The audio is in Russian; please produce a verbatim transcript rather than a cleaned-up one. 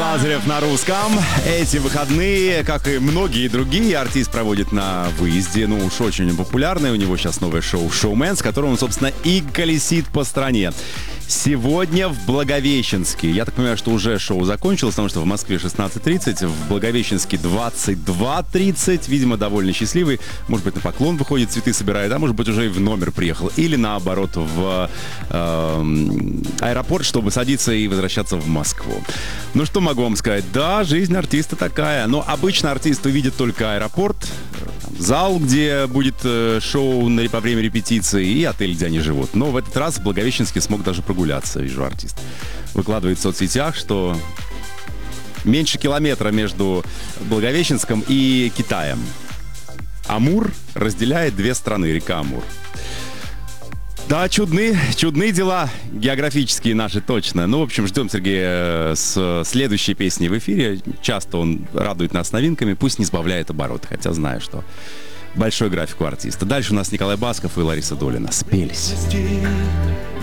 Лазарев на русском. Эти выходные, как и многие другие, артист проводит на выезде. Ну уж очень популярное. У него сейчас новое шоу «Шоумен», с которым он, собственно, и колесит по стране. Сегодня в Благовещенске. Я так понимаю, что уже шоу закончилось, потому что в Москве шестнадцать тридцать, в Благовещенске двадцать два тридцать. Видимо, довольно счастливый. Может быть, на поклон выходит, цветы собирает, а может быть, уже и в номер приехал. Или наоборот, в э, аэропорт, чтобы садиться и возвращаться в Москву. Ну, что могу вам сказать? Да, жизнь артиста такая. Но обычно артист увидит только аэропорт, зал, где будет э, шоу на, по время репетиции, и отель, где они живут. Но в этот раз в Благовещенске смог даже прогуляться, вижу, артист. Выкладывает в соцсетях, что меньше километра между Благовещенском и Китаем. Амур разделяет две страны, река Амур. Да, чудны, чудные дела географические наши, точно. Ну, в общем, ждем Сергея с следующей песней в эфире. Часто он радует нас новинками, пусть не сбавляет обороты, хотя знаю, что большой график у артиста. Дальше у нас Николай Басков и Лариса Долина. Спелись.